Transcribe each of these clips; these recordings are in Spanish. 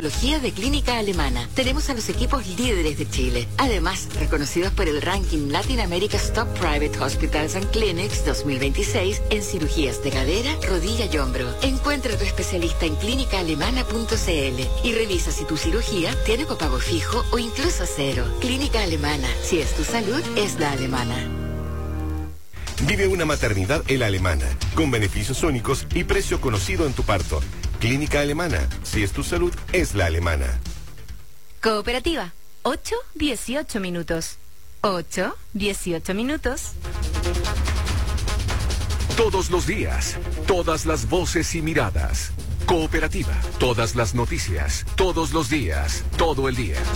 tecnología de Clínica Alemana. Tenemos a los equipos líderes de Chile. Además, reconocidos por el ranking Latin America's Top Private Hospitals and Clinics 2026 en cirugías de cadera, rodilla y hombro. Encuentra a tu especialista en clínicaalemana.cl y revisa si tu cirugía tiene copago fijo o incluso cero. Clínica Alemana. Si es tu salud, es la alemana. Vive una maternidad en la Alemana, con beneficios únicos y precio conocido en tu parto. Clínica Alemana. Si es tu salud, es la alemana. Cooperativa. 8-18 minutos. 8-18 minutos. Todos los días, todas las voces y miradas. Cooperativa. Todas las noticias, todos los días, todo el día.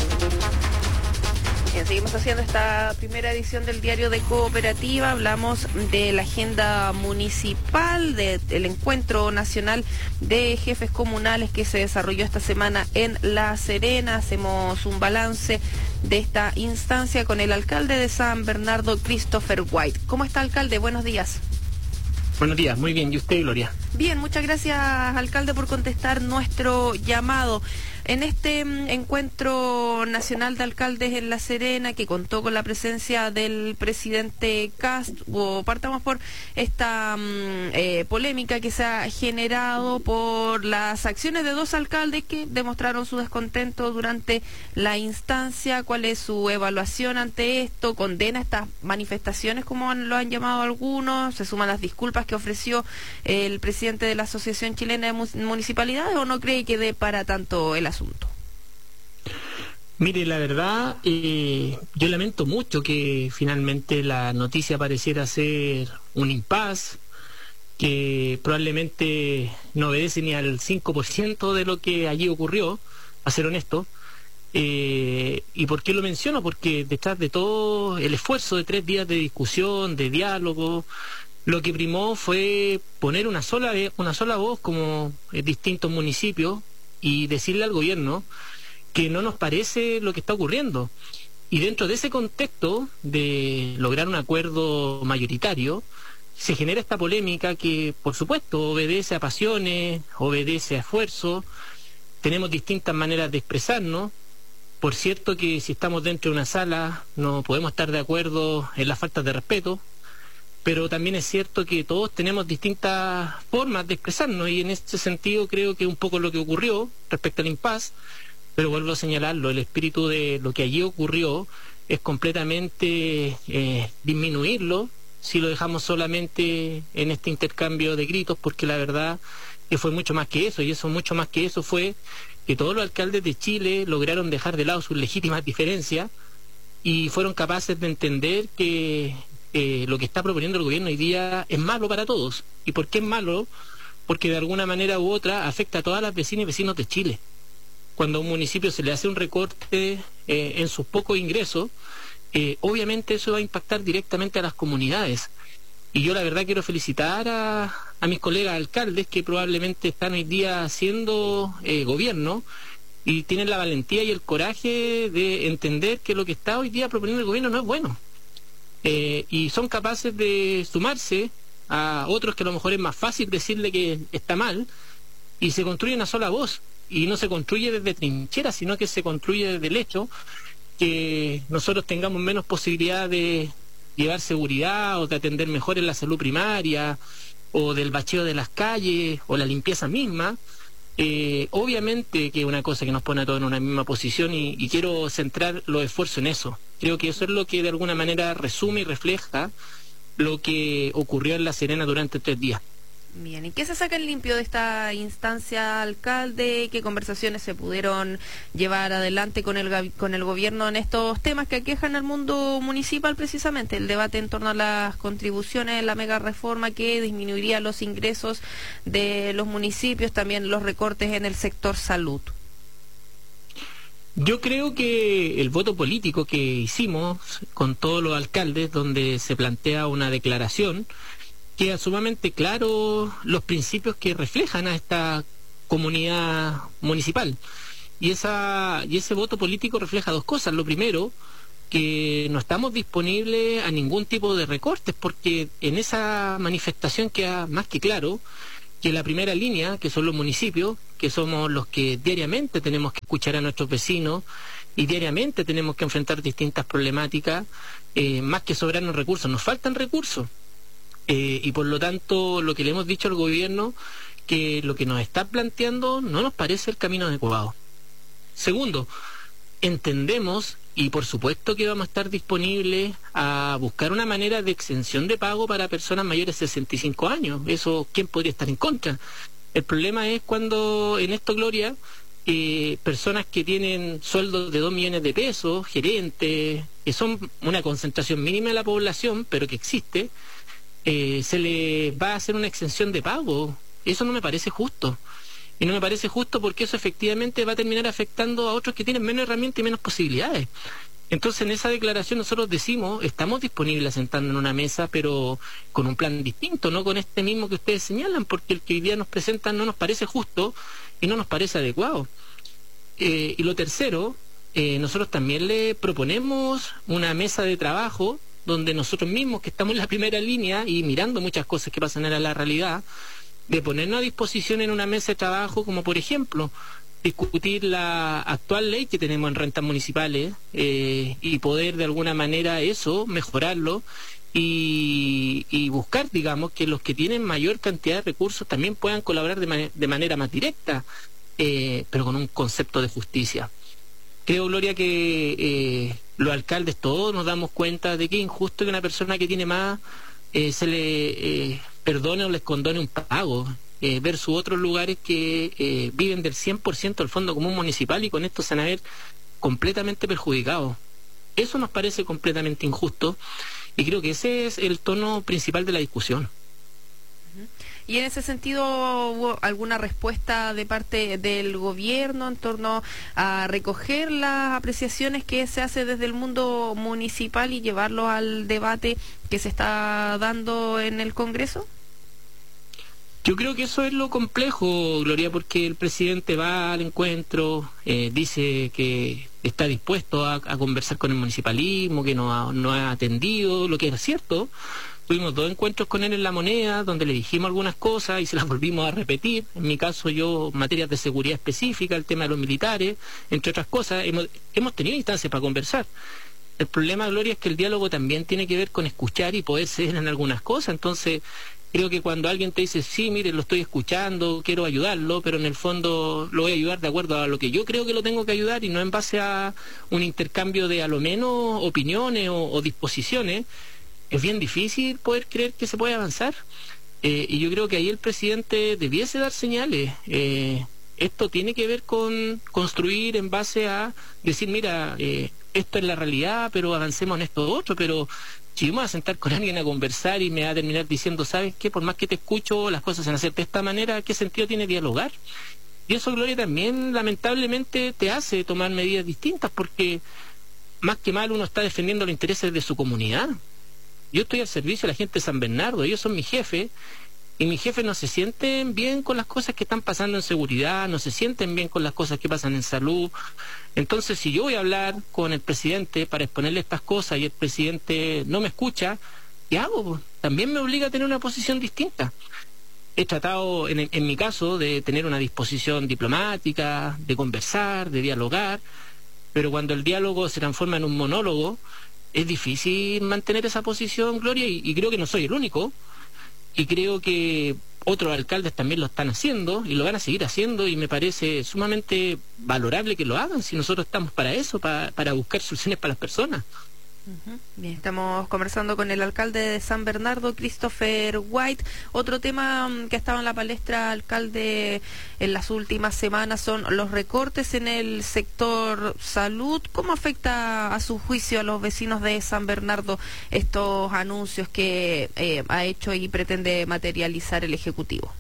Bien, seguimos haciendo esta primera edición del diario de Cooperativa. Hablamos de la agenda municipal, del encuentro nacional de jefes comunales que se desarrolló esta semana en La Serena. Hacemos un balance de esta instancia con el alcalde de San Bernardo, Christopher White. ¿Cómo está, alcalde? Buenos días. Buenos días, muy bien. ¿Y usted, Gloria? Bien, muchas gracias, alcalde, por contestar nuestro llamado. En este encuentro nacional de alcaldes en La Serena, que contó con la presencia del presidente Kast, partamos por esta polémica que se ha generado por las acciones de dos alcaldes que demostraron su descontento durante la instancia. ¿Cuál es su evaluación ante esto? ¿Condena estas manifestaciones, como lo han llamado algunos? ¿Se suman las disculpas que ofreció el presidente de la Asociación Chilena de Municipalidades, o no cree que dé para tanto el asunto? Mire, la verdad, yo lamento mucho que finalmente la noticia pareciera ser un impasse, que probablemente no obedece ni al 5% de lo que allí ocurrió, a ser honesto. ¿Y por qué lo menciono? Porque detrás de todo el esfuerzo de 3 días de discusión, de diálogo, lo que primó fue poner una sola voz como distintos municipios y decirle al gobierno que no nos parece lo que está ocurriendo. Y dentro de ese contexto de lograr un acuerdo mayoritario, se genera esta polémica que, por supuesto, obedece a pasiones, obedece a esfuerzo. Tenemos distintas maneras de expresarnos. Por cierto que si estamos dentro de una sala no podemos estar de acuerdo en las faltas de respeto, pero también es cierto que todos tenemos distintas formas de expresarnos, y en ese sentido creo que un poco lo que ocurrió respecto al impasse, pero vuelvo a señalarlo, el espíritu de lo que allí ocurrió es completamente disminuirlo si lo dejamos solamente en este intercambio de gritos, porque la verdad que fue mucho más que eso, y eso mucho más que eso fue que todos los alcaldes de Chile lograron dejar de lado sus legítimas diferencias y fueron capaces de entender que lo que está proponiendo el gobierno hoy día es malo para todos. ¿Y por qué es malo? Porque de alguna manera u otra afecta a todas las vecinas y vecinos de Chile. Cuando a un municipio se le hace un recorte en sus pocos ingresos, obviamente eso va a impactar directamente a las comunidades. Y yo la verdad quiero felicitar a mis colegas alcaldes que probablemente están hoy día haciendo gobierno y tienen la valentía y el coraje de entender que lo que está hoy día proponiendo el gobierno no es bueno. Y son capaces de sumarse a otros que a lo mejor es más fácil decirle que está mal, y se construye una sola voz, y no se construye desde trincheras, sino que se construye desde el hecho que nosotros tengamos menos posibilidad de llevar seguridad o de atender mejor en la salud primaria o del bacheo de las calles o la limpieza misma. Obviamente que es una cosa que nos pone a todos en una misma posición, y quiero centrar los esfuerzos en eso. Creo que eso es lo que de alguna manera resume y refleja lo que ocurrió en La Serena durante 3 días. Bien, ¿y qué se saca en limpio de esta instancia, alcalde? ¿Qué conversaciones se pudieron llevar adelante con el gobierno en estos temas que aquejan al mundo municipal, precisamente? El debate en torno a las contribuciones, la mega reforma que disminuiría los ingresos de los municipios, también los recortes en el sector salud. Yo creo que el voto político que hicimos con todos los alcaldes, donde se plantea una declaración, queda sumamente claro los principios que reflejan a esta comunidad municipal. Y ese voto político refleja 2 cosas. Lo primero, que no estamos disponibles a ningún tipo de recortes, porque en esa manifestación queda más que claro que la primera línea, que son los municipios, que somos los que diariamente tenemos que escuchar a nuestros vecinos y diariamente tenemos que enfrentar distintas problemáticas, más que sobrarnos recursos, nos faltan recursos. Y por lo tanto, lo que le hemos dicho al gobierno, que lo que nos está planteando no nos parece el camino adecuado. Segundo, entendemos, y por supuesto que vamos a estar disponibles a buscar una manera de exención de pago para personas mayores de 65 años. Eso, ¿quién podría estar en contra? El problema es cuando en esto, Gloria, personas que tienen sueldos de 2 millones de pesos, gerentes, que son una concentración mínima de la población, pero que existe, se le va a hacer una exención de pago. Eso no me parece justo. Y no me parece justo porque eso efectivamente va a terminar afectando a otros que tienen menos herramientas y menos posibilidades. Entonces, en esa declaración nosotros decimos, estamos disponibles a sentarnos en una mesa, pero con un plan distinto, no con este mismo que ustedes señalan, porque el que hoy día nos presentan no nos parece justo y no nos parece adecuado. Y lo tercero, nosotros también le proponemos una mesa de trabajo donde nosotros mismos, que estamos en la primera línea y mirando muchas cosas que pasan en la realidad, de ponernos a disposición en una mesa de trabajo, como por ejemplo discutir la actual ley que tenemos en rentas municipales y poder de alguna manera eso, mejorarlo y buscar, digamos, que los que tienen mayor cantidad de recursos también puedan colaborar de manera más directa, pero con un concepto de justicia. Creo, Gloria, que los alcaldes todos nos damos cuenta de que es injusto que una persona que tiene más se le perdone o les condone un pago, versus otros lugares que viven del 100% del Fondo Común Municipal y con esto se van a ver completamente perjudicados. Eso nos parece completamente injusto y creo que ese es el tono principal de la discusión. Y en ese sentido, ¿hubo alguna respuesta de parte del gobierno en torno a recoger las apreciaciones que se hace desde el mundo municipal y llevarlo al debate que se está dando en el Congreso? Yo creo que eso es lo complejo, Gloria, porque el presidente va al encuentro, dice que está dispuesto a conversar con el municipalismo, que no ha atendido, lo que es cierto. Tuvimos 2 encuentros con él en La Moneda, donde le dijimos algunas cosas y se las volvimos a repetir. En mi caso, yo, materias de seguridad específica, el tema de los militares, entre otras cosas, hemos tenido instancias para conversar. El problema, Gloria, es que el diálogo también tiene que ver con escuchar y poder ceder en algunas cosas. Entonces, creo que cuando alguien te dice, sí, mire, lo estoy escuchando, quiero ayudarlo, pero en el fondo lo voy a ayudar de acuerdo a lo que yo creo que lo tengo que ayudar y no en base a un intercambio de a lo menos opiniones o disposiciones, es bien difícil poder creer que se puede avanzar. Y yo creo que ahí el presidente debiese dar señales. Esto tiene que ver con construir en base a decir, mira, esto es la realidad, pero avancemos en esto otro. Pero si yo me voy a sentar con alguien a conversar y me va a terminar diciendo, ¿sabes qué? Por más que te escucho, las cosas se van a hacer de esta manera, ¿qué sentido tiene dialogar? Y eso, Gloria, también lamentablemente te hace tomar medidas distintas, porque más que mal uno está defendiendo los intereses de su comunidad. Yo estoy al servicio de la gente de San Bernardo, ellos son mi jefe, y mis jefes no se sienten bien con las cosas que están pasando en seguridad, no se sienten bien con las cosas que pasan en salud. Entonces, si yo voy a hablar con el presidente para exponerle estas cosas y el presidente no me escucha, ¿qué hago? También me obliga a tener una posición distinta. He tratado, en mi caso, de tener una disposición diplomática, de conversar, de dialogar, pero cuando el diálogo se transforma en un monólogo, es difícil mantener esa posición, Gloria, y creo que no soy el único, y creo que otros alcaldes también lo están haciendo y lo van a seguir haciendo, y me parece sumamente valorable que lo hagan si nosotros estamos para eso, para buscar soluciones para las personas. Bien, estamos conversando con el alcalde de San Bernardo, Christopher White. Otro tema que ha estado en la palestra, alcalde, en las últimas semanas son los recortes en el sector salud. ¿Cómo afecta a su juicio a los vecinos de San Bernardo estos anuncios que ha hecho y pretende materializar el Ejecutivo?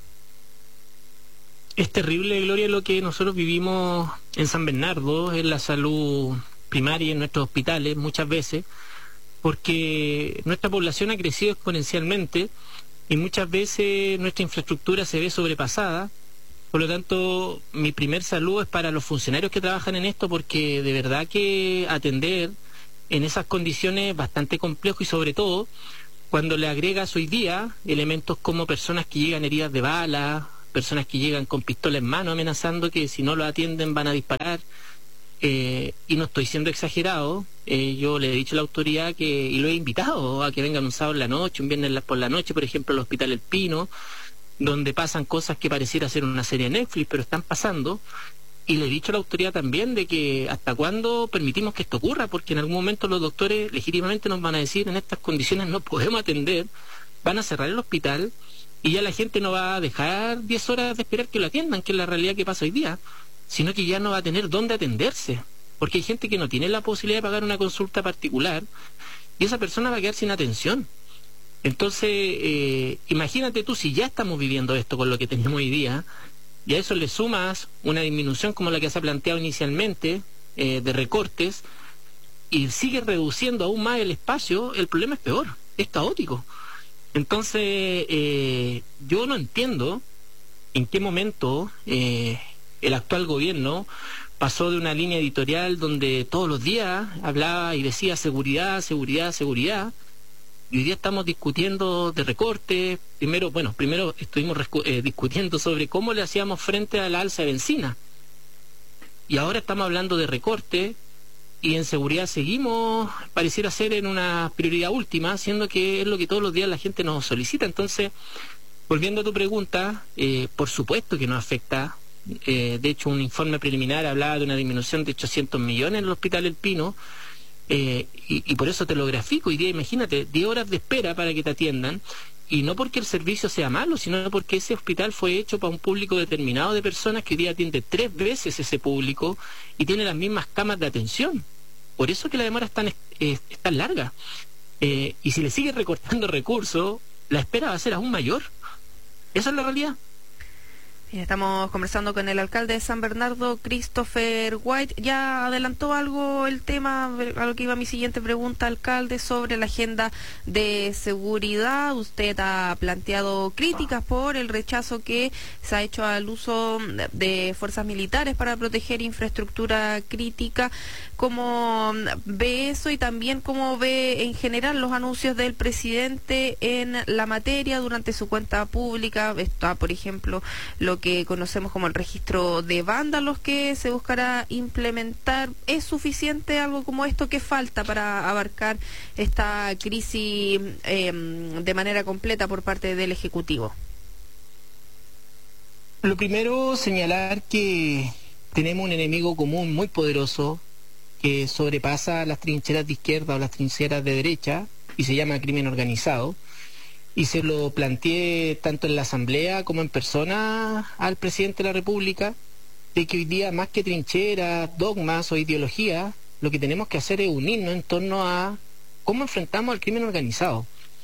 Es terrible, Gloria, lo que nosotros vivimos en San Bernardo, en la salud primaria, en nuestros hospitales, muchas veces, porque nuestra población ha crecido exponencialmente y muchas veces nuestra infraestructura se ve sobrepasada. Por lo tanto, mi primer saludo es para los funcionarios que trabajan en esto, porque de verdad que atender en esas condiciones es bastante complejo, y sobre todo cuando le agregas hoy día elementos como personas que llegan heridas de bala, personas que llegan con pistola en mano amenazando que si no lo atienden van a disparar, y no estoy siendo exagerado, yo le he dicho a la autoridad y lo he invitado a que vengan un sábado en la noche, un viernes por la noche, por ejemplo, al Hospital El Pino, donde pasan cosas que pareciera ser una serie de Netflix, pero están pasando. Y le he dicho a la autoridad también de que hasta cuándo permitimos que esto ocurra, porque en algún momento los doctores legítimamente nos van a decir en estas condiciones no podemos atender, van a cerrar el hospital y ya la gente no va a dejar 10 horas de esperar que lo atiendan, que es la realidad que pasa hoy día, sino que ya no va a tener dónde atenderse, porque hay gente que no tiene la posibilidad de pagar una consulta particular y esa persona va a quedar sin atención. Entonces, imagínate tú si ya estamos viviendo esto con lo que tenemos hoy día, y a eso le sumas una disminución como la que se ha planteado inicialmente, de recortes, y sigue reduciendo aún más el espacio, el problema es peor, es caótico. Entonces, yo no entiendo en qué momento el actual gobierno pasó de una línea editorial donde todos los días hablaba y decía seguridad, seguridad, seguridad, y hoy día estamos discutiendo de recortes. Primero estuvimos discutiendo sobre cómo le hacíamos frente a la alza de benzina, y ahora estamos hablando de recorte, y en seguridad seguimos, pareciera ser, en una prioridad última, siendo que es lo que todos los días la gente nos solicita. Entonces, volviendo a tu pregunta, por supuesto que nos afecta. De hecho, un informe preliminar hablaba de una disminución de 800 millones en el Hospital El Pino, y por eso te lo grafico. Hoy día, imagínate, 10 horas de espera para que te atiendan, y no porque el servicio sea malo, sino porque ese hospital fue hecho para un público determinado de personas que hoy día atiende 3 veces ese público y tiene las mismas camas de atención. Por eso que la demora es tan larga. Y si le sigue recortando recursos, la espera va a ser aún mayor. Esa es la realidad. Bien, estamos conversando con el alcalde de San Bernardo, Christopher White. Ya adelantó algo el tema, a lo que iba mi siguiente pregunta, alcalde, sobre la agenda de seguridad. Usted ha planteado críticas por el rechazo que se ha hecho al uso de fuerzas militares para proteger infraestructura crítica. ¿Cómo ve eso y también cómo ve en general los anuncios del presidente en la materia durante su cuenta pública? Está, por ejemplo, lo que conocemos como el registro de vándalos que se buscará implementar. ¿Es suficiente algo como esto? ¿Qué falta para abarcar esta crisis de manera completa por parte del Ejecutivo? Lo primero, señalar que tenemos un enemigo común muy poderoso que sobrepasa las trincheras de izquierda o las trincheras de derecha y se llama crimen organizado. Y se lo planteé tanto en la Asamblea como en persona al presidente de la República, de que hoy día, más que trincheras, dogmas o ideología, lo que tenemos que hacer es unirnos en torno a cómo enfrentamos al crimen organizado.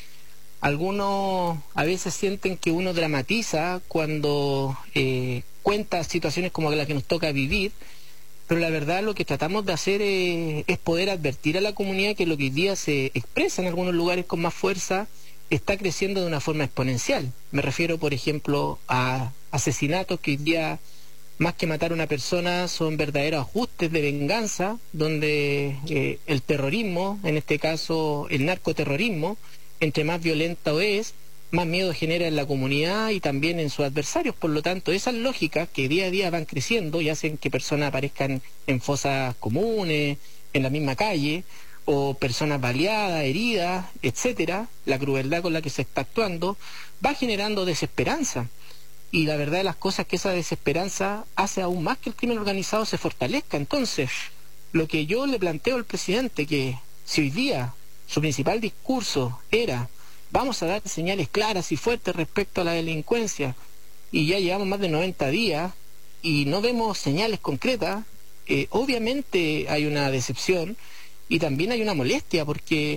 Algunos a veces sienten que uno dramatiza cuando cuenta situaciones como la que nos toca vivir, pero la verdad lo que tratamos de hacer es poder advertir a la comunidad que lo que hoy día se expresa en algunos lugares con más fuerza está creciendo de una forma exponencial. Me refiero, por ejemplo, a asesinatos que hoy día, más que matar a una persona, son verdaderos ajustes de venganza, donde el terrorismo, en este caso el narcoterrorismo, entre más violento es, más miedo genera en la comunidad y también en sus adversarios. Por lo tanto, esas lógicas que día a día van creciendo y hacen que personas aparezcan en fosas comunes, en la misma calle, o personas baleadas, heridas, etcétera, la crueldad con la que se está actuando, va generando desesperanza. Y la verdad de las cosas es que esa desesperanza hace aún más que el crimen organizado se fortalezca. Entonces, lo que yo le planteo al presidente, que si hoy día su principal discurso era vamos a dar señales claras y fuertes respecto a la delincuencia, y ya llevamos más de 90 días y no vemos señales concretas, obviamente hay una decepción y también hay una molestia, porque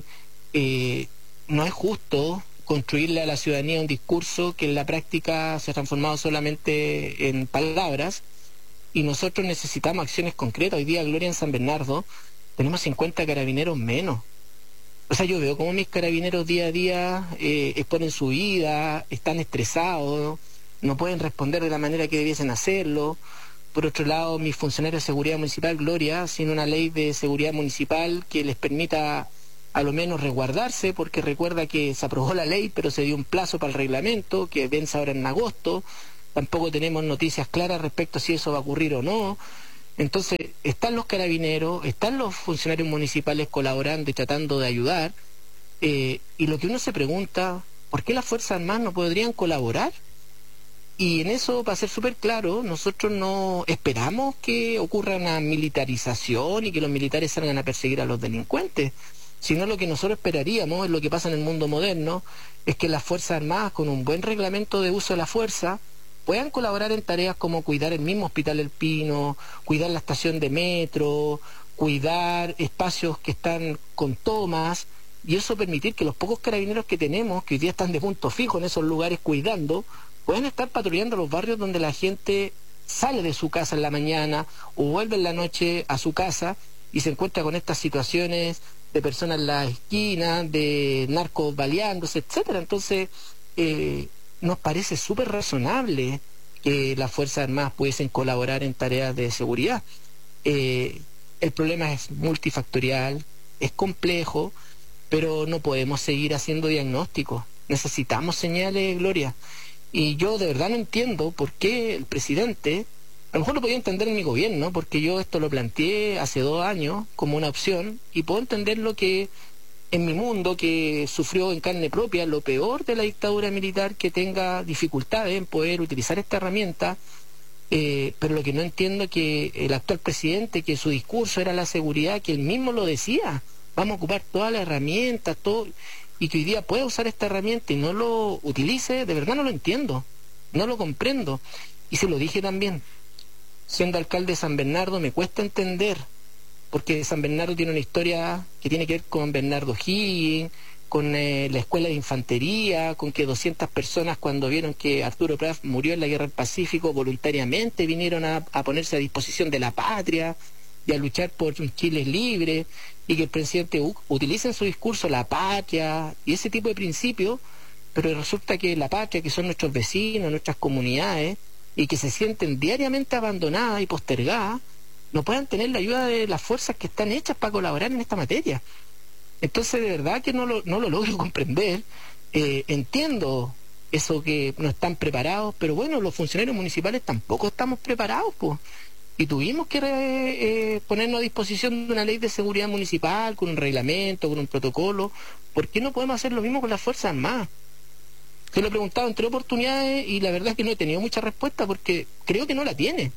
no es justo construirle a la ciudadanía un discurso que en la práctica se ha transformado solamente en palabras, y nosotros necesitamos acciones concretas. Hoy día, Gloria, en San Bernardo tenemos 50 carabineros menos. O sea, yo veo como mis carabineros día a día exponen su vida, están estresados, no pueden responder de la manera que debiesen hacerlo. Por otro lado, mis funcionarios de seguridad municipal, Gloria, sin una ley de seguridad municipal que les permita a lo menos resguardarse, porque recuerda que se aprobó la ley, pero se dio un plazo para el reglamento, que vence ahora en agosto. Tampoco tenemos noticias claras respecto a si eso va a ocurrir o no. Entonces, están los carabineros, están los funcionarios municipales colaborando y tratando de ayudar, y lo que uno se pregunta, ¿por qué las Fuerzas Armadas no podrían colaborar? Y en eso, para ser súper claro, nosotros no esperamos que ocurra una militarización y que los militares salgan a perseguir a los delincuentes, sino lo que nosotros esperaríamos, es lo que pasa en el mundo moderno, es que las Fuerzas Armadas, con un buen reglamento de uso de la fuerza, puedan colaborar en tareas como cuidar el mismo Hospital El Pino, cuidar la estación de metro, cuidar espacios que están con tomas, y eso permitir que los pocos carabineros que tenemos, que hoy día están de punto fijo en esos lugares cuidando, puedan estar patrullando los barrios donde la gente sale de su casa en la mañana o vuelve en la noche a su casa y se encuentra con estas situaciones de personas en la esquina, de narcos baleándose, etcétera. Entonces, nos parece súper razonable que las Fuerzas Armadas pudiesen colaborar en tareas de seguridad. El problema es multifactorial, es complejo, pero no podemos seguir haciendo diagnósticos. Necesitamos señales, Gloria. Y yo de verdad no entiendo por qué el presidente, a lo mejor lo podía entender en mi gobierno, porque yo esto lo planteé hace 2 años como una opción, y puedo entender lo que en mi mundo, que sufrió en carne propia lo peor de la dictadura militar, que tenga dificultades en poder utilizar esta herramienta, pero lo que no entiendo es que el actual presidente, que su discurso era la seguridad, que él mismo lo decía, vamos a ocupar todas las herramientas, todo, y que hoy día pueda usar esta herramienta y no lo utilice, de verdad no lo entiendo, no lo comprendo. Y se lo dije también, siendo alcalde de San Bernardo me cuesta entender, porque San Bernardo tiene una historia que tiene que ver con Bernardo Higgins, con la escuela de infantería, con que 200 personas, cuando vieron que Arturo Prat murió en la Guerra del Pacífico, voluntariamente vinieron a ponerse a disposición de la patria y a luchar por un Chile libre, y que el presidente utilice en su discurso la patria y ese tipo de principios, pero resulta que la patria, que son nuestros vecinos, nuestras comunidades, y que se sienten diariamente abandonadas y postergadas, no puedan tener la ayuda de las fuerzas que están hechas para colaborar en esta materia. Entonces, de verdad que no lo logro comprender. Entiendo eso, que no están preparados, pero bueno, los funcionarios municipales tampoco estamos preparados, pues. Y tuvimos que ponernos a disposición de una ley de seguridad municipal, con un reglamento, con un protocolo. ¿Por qué no podemos hacer lo mismo con las Fuerzas Armadas? Se lo he preguntado en 3 oportunidades y la verdad es que no he tenido mucha respuesta, porque creo que no la tiene.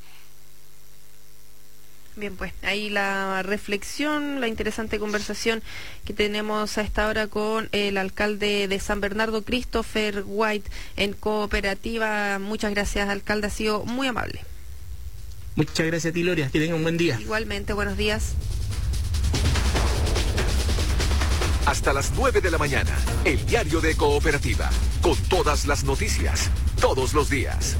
Bien, pues ahí la reflexión, la interesante conversación que tenemos a esta hora con el alcalde de San Bernardo, Christopher White, en Cooperativa. Muchas gracias, alcalde, ha sido muy amable. Muchas gracias a ti, Gloria, que tenga un buen día. Igualmente, buenos días. Hasta las 9 de la mañana, el diario de Cooperativa, con todas las noticias, todos los días.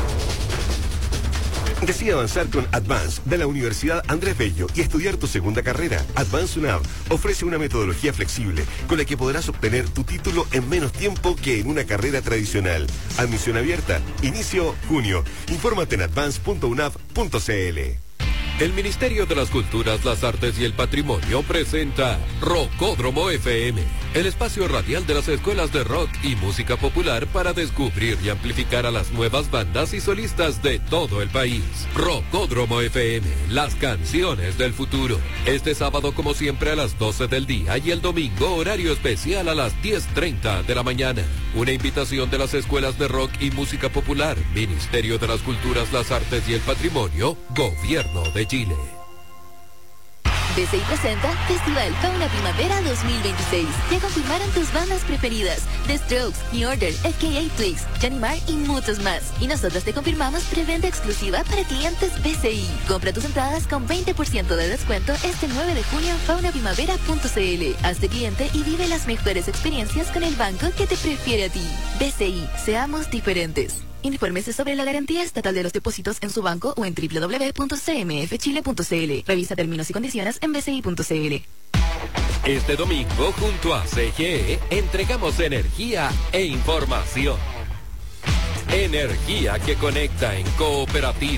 Decide avanzar con Advance de la Universidad Andrés Bello y estudiar tu segunda carrera. Advance UNAV ofrece una metodología flexible con la que podrás obtener tu título en menos tiempo que en una carrera tradicional. Admisión abierta. Inicio junio. Infórmate en advance.unav.cl. El Ministerio de las Culturas, las Artes y el Patrimonio presenta Rockódromo FM, el espacio radial de las escuelas de rock y música popular para descubrir y amplificar a las nuevas bandas y solistas de todo el país. Rockódromo FM, las canciones del futuro. Este sábado, como siempre, a las 12 del día, y el domingo, horario especial a las 10:30 de la mañana. Una invitación de las escuelas de rock y música popular, Ministerio de las Culturas, las Artes y el Patrimonio, Gobierno de Chile. BCI presenta Festival Fauna Primavera 2026. Ya confirmaron tus bandas preferidas: The Strokes, New Order, FKA Twigs, Johnny Marr y muchos más. Y nosotros te confirmamos preventa exclusiva para clientes BCI. Compra tus entradas con 20% de descuento este 9 de junio en faunaprimavera.cl. Hazte cliente y vive las mejores experiencias con el banco que te prefiere a ti. BCI, seamos diferentes. Infórmese sobre la garantía estatal de los depósitos en su banco o en www.cmfchile.cl. Revisa términos y condiciones en bci.cl. Este domingo, junto a CGE, entregamos energía e información. Energía que conecta en Cooperativa.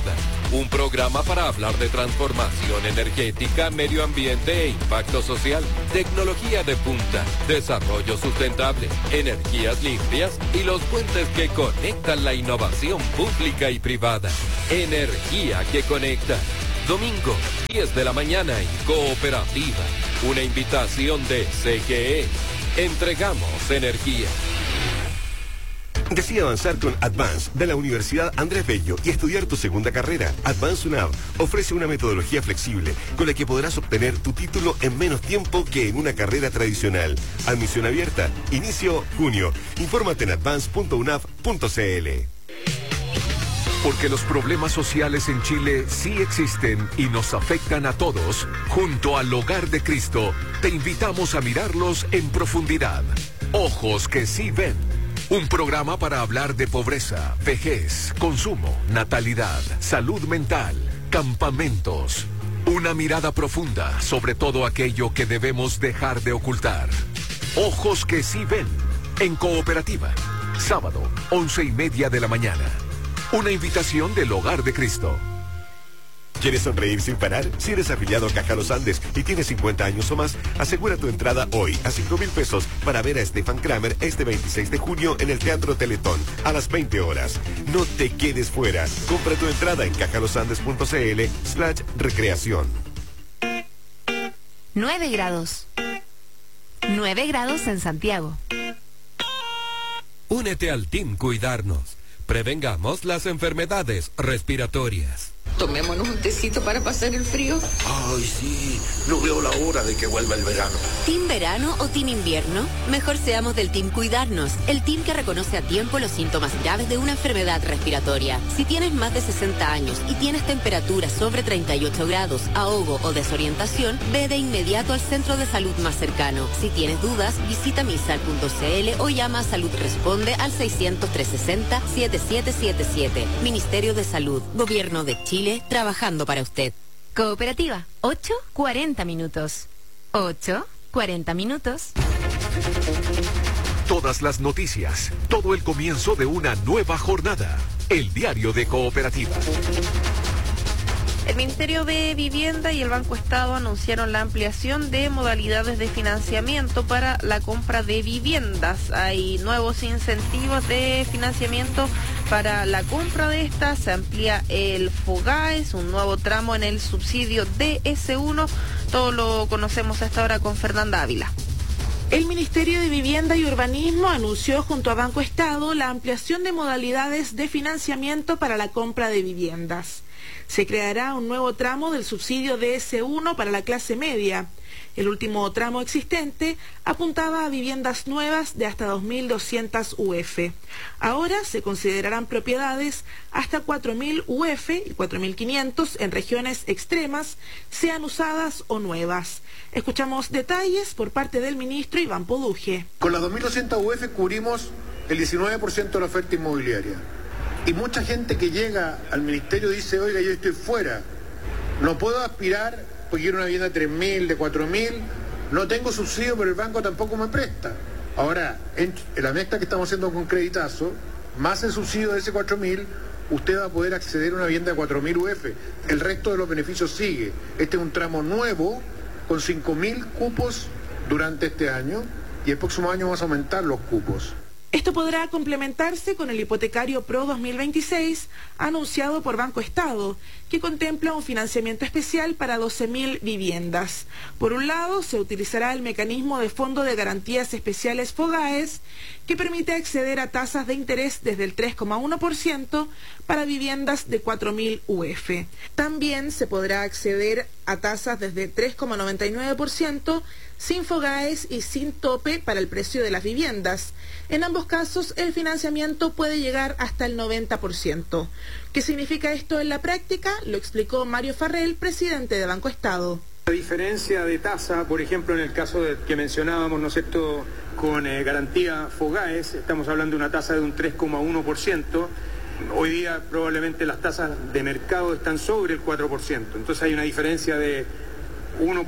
un programa para hablar de transformación energética, medio ambiente e impacto social, tecnología de punta, desarrollo sustentable, energías limpias y los puentes que conectan la innovación pública y privada. Energía que conecta. Domingo, 10 de la mañana en Cooperativa. Una invitación de CGE. Entregamos energía. Decide avanzar con Advance de la Universidad Andrés Bello y estudiar tu segunda carrera. Advance UNAV ofrece una metodología flexible con la que podrás obtener tu título en menos tiempo que en una carrera tradicional. Admisión abierta. Inicio junio. Infórmate en advance.unav.cl. Porque los problemas sociales en Chile sí existen y nos afectan a todos, junto al Hogar de Cristo, te invitamos a mirarlos en profundidad. Ojos que sí ven. Un programa para hablar de pobreza, vejez, consumo, natalidad, salud mental, campamentos. Una mirada profunda sobre todo aquello que debemos dejar de ocultar. Ojos que sí ven. En Cooperativa. Sábado, 11:30 de la mañana. Una invitación del Hogar de Cristo. ¿Quieres sonreír sin parar? Si eres afiliado a Caja Los Andes y tienes 50 años o más, asegura tu entrada hoy a 5.000 pesos para ver a Stefan Kramer este 26 de junio en el Teatro Teletón a las 20 horas. No te quedes fuera. Compra tu entrada en cajalosandes.cl/recreación. 9 grados. 9 grados en Santiago. Únete al Team Cuidarnos. Prevengamos las enfermedades respiratorias. Tomémonos un tecito para pasar el frío. Ay, sí, no veo la hora de que vuelva el verano. ¿Team verano o team invierno? Mejor seamos del Team Cuidarnos, el team que reconoce a tiempo los síntomas graves de una enfermedad respiratoria. Si tienes más de 60 años y tienes temperatura sobre 38 grados, ahogo o desorientación, ve de inmediato al centro de salud más cercano. Si tienes dudas, visita misal.cl o llama a Salud Responde al 600-360-7777. Ministerio de Salud, Gobierno de Chile, trabajando para usted. Cooperativa, 8:40 minutos. 8:40 minutos. Todas las noticias, todo el comienzo de una nueva jornada. El diario de Cooperativa. El Ministerio de Vivienda y el Banco Estado anunciaron la ampliación de modalidades de financiamiento para la compra de viviendas. Hay nuevos incentivos de financiamiento para la compra de estas. Se amplía el FOGAES, un nuevo tramo en el subsidio DS1. Todo lo conocemos a esta hora con Fernanda Ávila. El Ministerio de Vivienda y Urbanismo anunció junto a Banco Estado la ampliación de modalidades de financiamiento para la compra de viviendas. Se creará un nuevo tramo del subsidio DS1 para la clase media. El último tramo existente apuntaba a viviendas nuevas de hasta 2.200 UF. Ahora se considerarán propiedades hasta 4.000 UF y 4.500 en regiones extremas, sean usadas o nuevas. Escuchamos detalles por parte del ministro Iván Poduje. Con las 2.200 UF cubrimos el 19% de la oferta inmobiliaria. Y mucha gente que llega al ministerio dice, oiga, yo estoy fuera, no puedo aspirar porque quiero una vivienda de 3.000, de 4.000, no tengo subsidio, pero el banco tampoco me presta. Ahora, en la mezcla que estamos haciendo con Creditazo, más el subsidio de ese 4.000, usted va a poder acceder a una vivienda de 4.000 UF. El resto de los beneficios sigue. Este es un tramo nuevo con 5.000 cupos durante este año y el próximo año vamos a aumentar los cupos. Esto podrá complementarse con el hipotecario Pro 2026 anunciado por Banco Estado, que contempla un financiamiento especial para 12.000 viviendas. Por un lado, se utilizará el mecanismo de Fondo de Garantías Especiales FOGAES, que permite acceder a tasas de interés desde el 3,1% para viviendas de 4.000 UF. También se podrá acceder a tasas desde 3,99% sin FOGAES y sin tope para el precio de las viviendas. En ambos casos, el financiamiento puede llegar hasta el 90%. ¿Qué significa esto en la práctica? Lo explicó Mario Farrell, presidente de Banco Estado. La diferencia de tasa, por ejemplo, en el caso que mencionábamos, ¿no es cierto?, con garantía FOGAES, estamos hablando de una tasa de un 3,1%. Hoy día probablemente las tasas de mercado están sobre el 4%. Entonces hay una diferencia de 1%,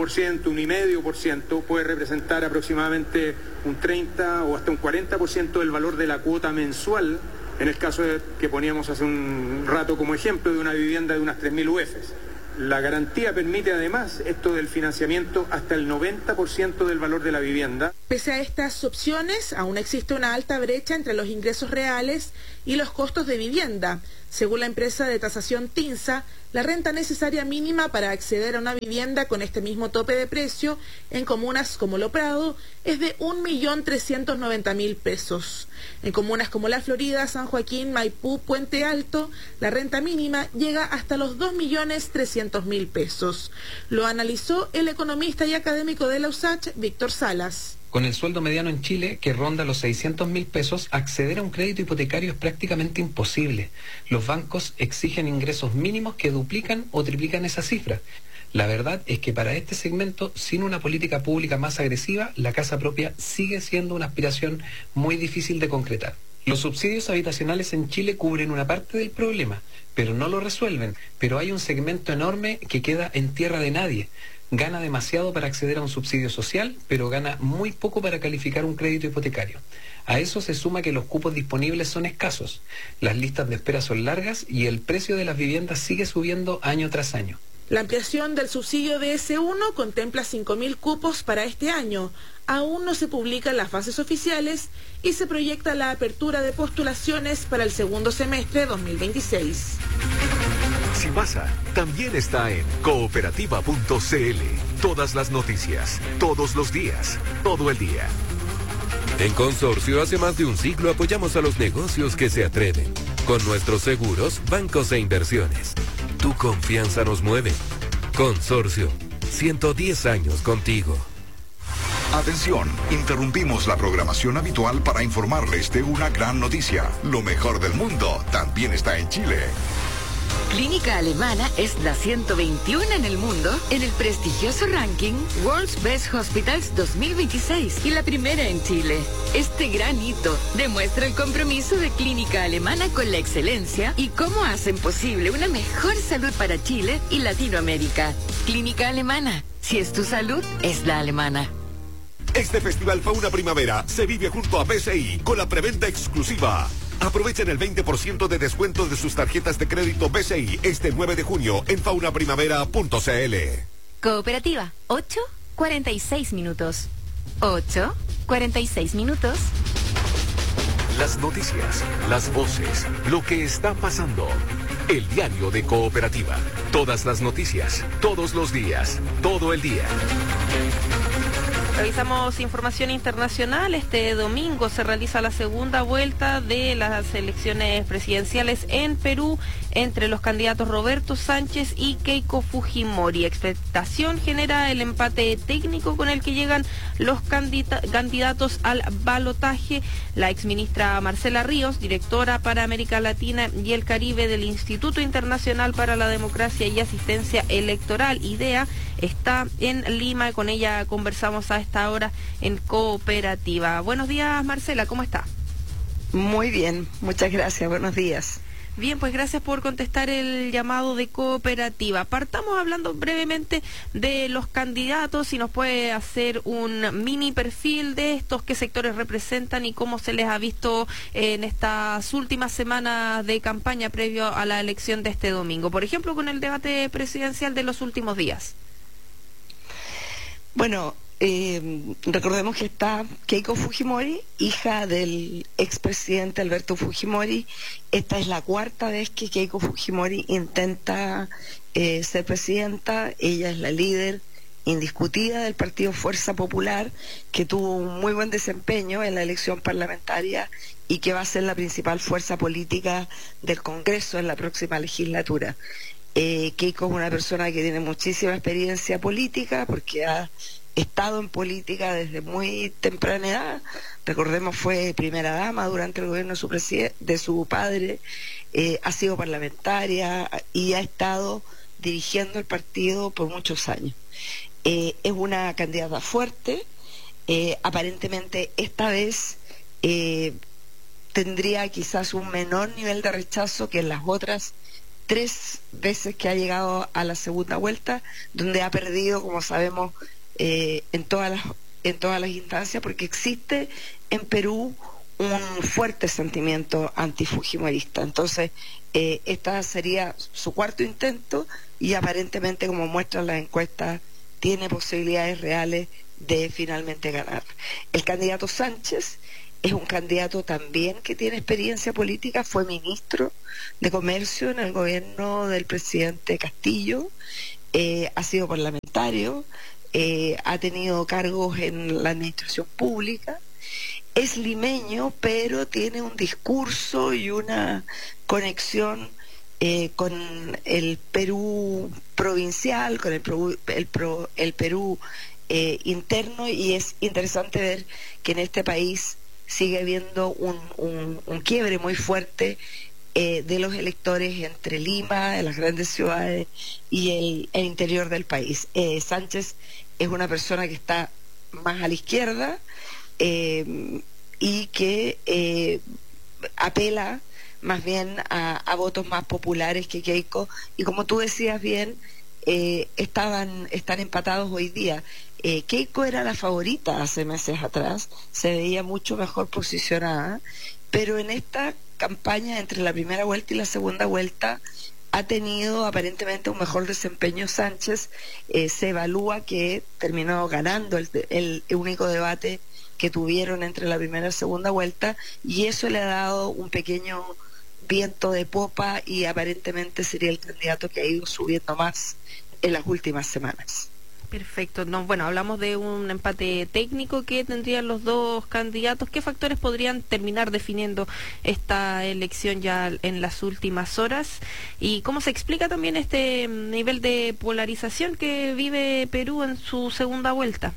1,5%, puede representar aproximadamente un 30 o hasta un 40% del valor de la cuota mensual En el caso que poníamos hace un rato como ejemplo de una vivienda de unas 3.000 UFs. La garantía permite además esto del financiamiento hasta el 90% del valor de la vivienda. Pese a estas opciones, aún existe una alta brecha entre los ingresos reales y los costos de vivienda. Según la empresa de tasación TINSA, la renta necesaria mínima para acceder a una vivienda con este mismo tope de precio en comunas como Lo Prado es de 1.390.000 pesos. En comunas como La Florida, San Joaquín, Maipú, Puente Alto, la renta mínima llega hasta los 2.300.000 pesos. Lo analizó el economista y académico de la USACH, Víctor Salas. Con el sueldo mediano en Chile, que ronda los 600.000 pesos, acceder a un crédito hipotecario es prácticamente imposible. Los bancos exigen ingresos mínimos que duplican o triplican esa cifra. La verdad es que para este segmento, sin una política pública más agresiva, la casa propia sigue siendo una aspiración muy difícil de concretar. Los subsidios habitacionales en Chile cubren una parte del problema, pero no lo resuelven. Pero hay un segmento enorme que queda en tierra de nadie. Gana demasiado para acceder a un subsidio social, pero gana muy poco para calificar un crédito hipotecario. A eso se suma que los cupos disponibles son escasos, las listas de espera son largas y el precio de las viviendas sigue subiendo año tras año. La ampliación del subsidio de S1 contempla 5.000 cupos para este año. Aún no se publican las bases oficiales y se proyecta la apertura de postulaciones para el segundo semestre de 2026. Cimasa también está en cooperativa.cl. Todas las noticias, todos los días, todo el día. En Consorcio, hace más de un siglo apoyamos a los negocios que se atreven. Con nuestros seguros, bancos e inversiones. Tu confianza nos mueve. Consorcio, 110 años contigo. Atención, interrumpimos la programación habitual para informarles de una gran noticia. Lo mejor del mundo también está en Chile. Clínica Alemana es la 121 en el mundo en el prestigioso ranking World's Best Hospitals 2026 y la primera en Chile. Este gran hito demuestra el compromiso de Clínica Alemana con la excelencia y cómo hacen posible una mejor salud para Chile y Latinoamérica. Clínica Alemana, si es tu salud, es la alemana. Este Festival Fauna Primavera se vive junto a BCI con la preventa exclusiva. Aprovechen el 20% de descuento de sus tarjetas de crédito BCI este 9 de junio en faunaprimavera.cl. Cooperativa, 8:46 minutos. 8:46 minutos. Las noticias, las voces, lo que está pasando. El diario de Cooperativa. Todas las noticias, todos los días, todo el día. Revisamos información internacional. Este domingo se realiza la segunda vuelta de las elecciones presidenciales en Perú entre los candidatos Roberto Sánchez y Keiko Fujimori. Expectación genera el empate técnico con el que llegan los candidatos al balotaje. La exministra Marcela Ríos, directora para América Latina y el Caribe del Instituto Internacional para la Democracia y Asistencia Electoral, IDEA, está en Lima. Con ella conversamos a esta hora en Cooperativa. Buenos días, Marcela, ¿cómo está? Muy bien, muchas gracias, buenos días. Bien, pues gracias por contestar el llamado de Cooperativa. Partamos hablando brevemente de los candidatos, si nos puede hacer un mini perfil de estos, qué sectores representan y cómo se les ha visto en estas últimas semanas de campaña previo a la elección de este domingo. Por ejemplo, con el debate presidencial de los últimos días. Bueno, recordemos que está Keiko Fujimori, hija del expresidente Alberto Fujimori. Esta es la cuarta vez que Keiko Fujimori intenta ser presidenta. Ella es la líder indiscutida del partido Fuerza Popular, que tuvo un muy buen desempeño en la elección parlamentaria y que va a ser la principal fuerza política del Congreso en la próxima legislatura. Keiko es una persona que tiene muchísima experiencia política porque ha estado en política desde muy temprana edad. Recordemos, fue primera dama durante el gobierno de su padre, ha sido parlamentaria y ha estado dirigiendo el partido por muchos años. Es una candidata fuerte, aparentemente esta vez tendría quizás un menor nivel de rechazo que en las otras 3 veces que ha llegado a la segunda vuelta, donde ha perdido, como sabemos, en todas las instancias, porque existe en Perú un fuerte sentimiento antifujimorista. Entonces, esta sería su cuarto intento y aparentemente, como muestran las encuestas, tiene posibilidades reales de finalmente ganar. El candidato Sánchez es un candidato también que tiene experiencia política, fue ministro de Comercio en el gobierno del presidente Castillo, ha sido parlamentario, ha tenido cargos en la administración pública, es limeño, pero tiene un discurso y una conexión con el Perú provincial, con el Perú interno, y es interesante ver que en este país sigue habiendo un quiebre muy fuerte de los electores entre Lima, las grandes ciudades, y el interior del país. Sánchez es una persona que está más a la izquierda y que apela más bien a votos más populares que Keiko, y como tú decías bien, están empatados hoy día. Keiko era la favorita hace meses atrás, se veía mucho mejor posicionada, pero en esta campaña entre la primera vuelta y la segunda vuelta ha tenido aparentemente un mejor desempeño Sánchez. Se evalúa que terminó ganando el único debate que tuvieron entre la primera y la segunda vuelta, y eso le ha dado un pequeño viento de popa, y aparentemente sería el candidato que ha ido subiendo más en las últimas semanas. Perfecto. No, bueno, hablamos de un empate técnico que tendrían los dos candidatos. ¿Qué factores podrían terminar definiendo esta elección ya en las últimas horas? ¿Y cómo se explica también este nivel de polarización que vive Perú en su segunda vuelta?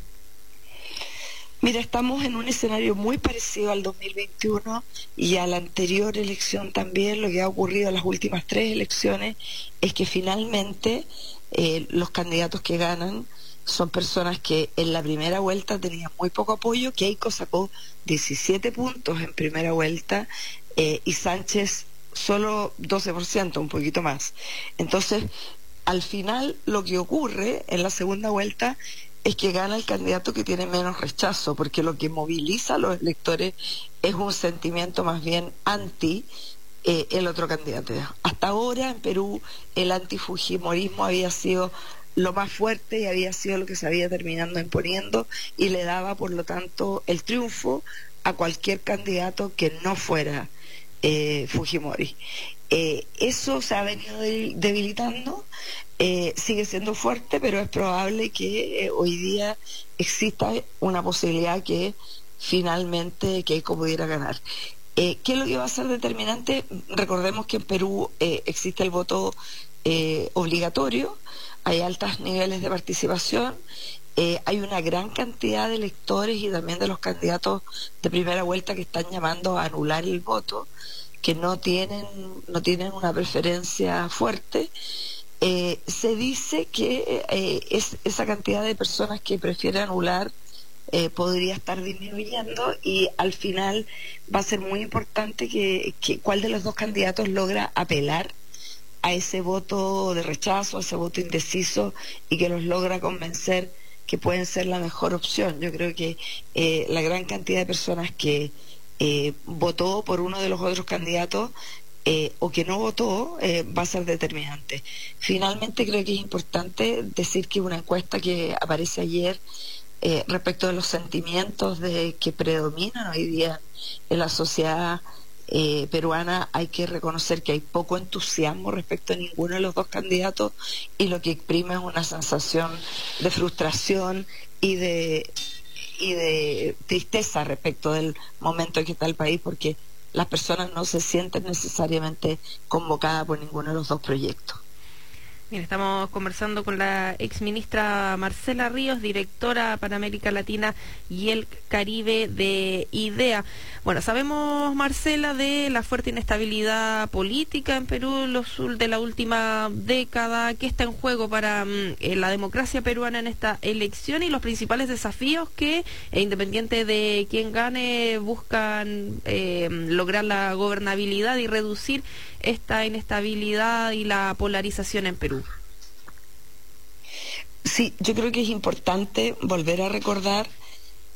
Mira, estamos en un escenario muy parecido al 2021 y a la anterior elección también. Lo que ha ocurrido en las últimas 3 elecciones es que finalmente los candidatos que ganan son personas que en la primera vuelta tenían muy poco apoyo. Keiko sacó 17 puntos en primera vuelta y Sánchez solo 12%, un poquito más. Entonces, al final lo que ocurre en la segunda vuelta es que gana el candidato que tiene menos rechazo, porque lo que moviliza a los electores es un sentimiento más bien anti el otro candidato. Hasta ahora en Perú el antifujimorismo había sido lo más fuerte y había sido lo que se había terminado imponiendo, y le daba por lo tanto el triunfo a cualquier candidato que no fuera Fujimori. Eso se ha venido debilitando, sigue siendo fuerte, pero es probable que hoy día exista una posibilidad que finalmente Keiko pudiera ganar. ¿Qué es lo que va a ser determinante? Recordemos que en Perú existe el voto obligatorio, hay altos niveles de participación, hay una gran cantidad de electores y también de los candidatos de primera vuelta que están llamando a anular el voto, que no tienen una preferencia fuerte. Se dice que esa cantidad de personas que prefieren anular podría estar disminuyendo, y al final va a ser muy importante que cuál de los dos candidatos logra apelar a ese voto de rechazo, a ese voto indeciso, y que los logra convencer que pueden ser la mejor opción. Yo creo que la gran cantidad de personas que votó por uno de los otros candidatos o que no votó va a ser determinante. Finalmente, creo que es importante decir que una encuesta que aparece ayer respecto de los sentimientos que predominan hoy día en la sociedad peruana, hay que reconocer que hay poco entusiasmo respecto a ninguno de los dos candidatos, y lo que exprime es una sensación de frustración y de tristeza respecto del momento en que está el país, porque las personas no se sienten necesariamente convocadas por ninguno de los dos proyectos. Bien, estamos conversando con la exministra Marcela Ríos, directora para América Latina y el Caribe de IDEA. Bueno, sabemos, Marcela, de la fuerte inestabilidad política en Perú de la última década. ¿Qué está en juego para la democracia peruana en esta elección y los principales desafíos que, independiente de quién gane, buscan lograr la gobernabilidad y reducir esta inestabilidad y la polarización en Perú? Sí, yo creo que es importante volver a recordar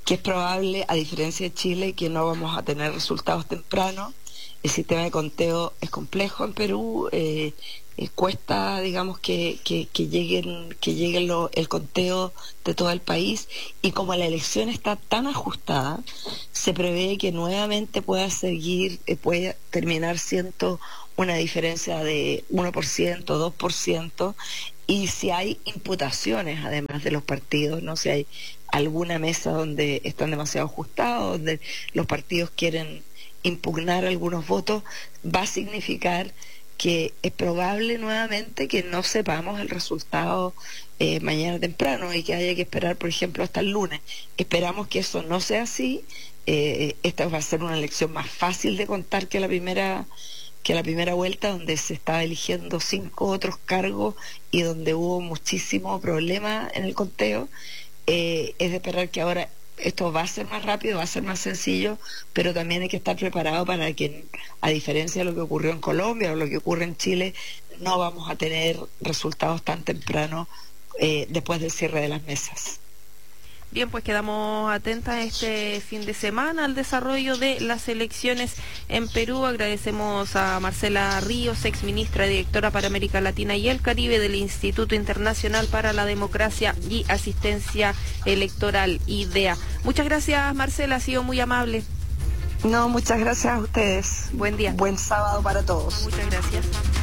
que es probable, a diferencia de Chile, que no vamos a tener resultados tempranos. El sistema de conteo es complejo en Perú, cuesta, digamos, que llegue el conteo de todo el país, y como la elección está tan ajustada, se prevé que nuevamente pueda terminar siendo una diferencia de 1%, 2%, y si hay imputaciones, además de los partidos, ¿no? Si hay alguna mesa donde están demasiado ajustados, donde los partidos quieren impugnar algunos votos, va a significar que es probable nuevamente que no sepamos el resultado mañana temprano y que haya que esperar, por ejemplo, hasta el lunes. Esperamos que eso no sea así. Esta va a ser una elección más fácil de contar que la primera vuelta, donde se estaba eligiendo 5 otros cargos y donde hubo muchísimo problema en el conteo. Es de esperar que ahora esto va a ser más rápido, va a ser más sencillo, pero también hay que estar preparado para que, a diferencia de lo que ocurrió en Colombia o lo que ocurre en Chile, no vamos a tener resultados tan temprano después del cierre de las mesas. Bien, pues quedamos atentas este fin de semana al desarrollo de las elecciones en Perú. Agradecemos a Marcela Ríos, exministra y directora para América Latina y el Caribe del Instituto Internacional para la Democracia y Asistencia Electoral, IDEA. Muchas gracias, Marcela, ha sido muy amable. No, muchas gracias a ustedes. Buen día. Buen sábado para todos. Muchas gracias.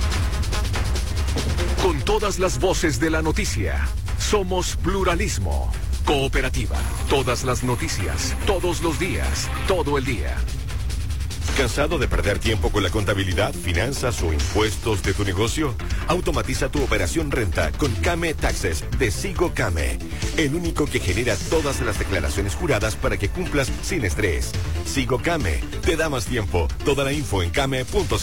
Con todas las voces de la noticia, somos Pluralismo. Cooperativa. Todas las noticias, todos los días, todo el día. ¿Cansado de perder tiempo con la contabilidad, finanzas o impuestos de tu negocio? Automatiza tu operación renta con Came Taxes de Sigo Came, el único que genera todas las declaraciones juradas para que cumplas sin estrés. Sigo Came te da más tiempo. Toda la info en came.cl.